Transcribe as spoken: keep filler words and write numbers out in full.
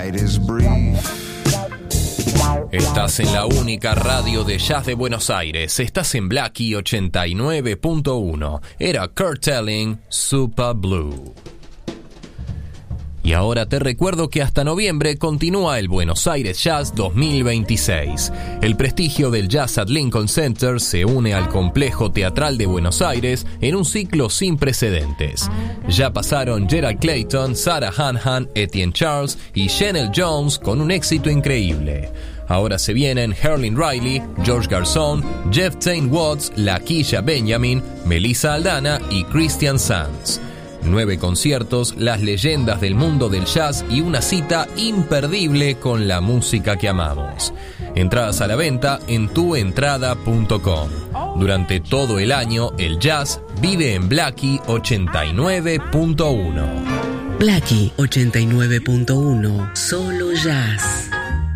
night is brief. Estás en la única radio de jazz de Buenos Aires. Estás en Blackie ochenta y nueve punto uno. Era Kurt Elling, Super Blue. Y ahora te recuerdo que hasta noviembre continúa el Buenos Aires Jazz dos mil veintiséis. El prestigio del Jazz at Lincoln Center se une al Complejo Teatral de Buenos Aires en un ciclo sin precedentes. Ya pasaron Gerald Clayton, Sarah Hanhan, Etienne Charles y Chanel Jones con un éxito increíble. Ahora se vienen Herlin Riley, George Garzón, Jeff Tain Watts, Laquisha Benjamin, Melissa Aldana y Christian Sands. Nueve conciertos, las leyendas del mundo del jazz y una cita imperdible con la música que amamos. Entradas a la venta en tu entrada punto com. Durante todo el año, el jazz vive en Blackie ochenta y nueve punto uno. Blackie ochenta y nueve punto uno, solo jazz.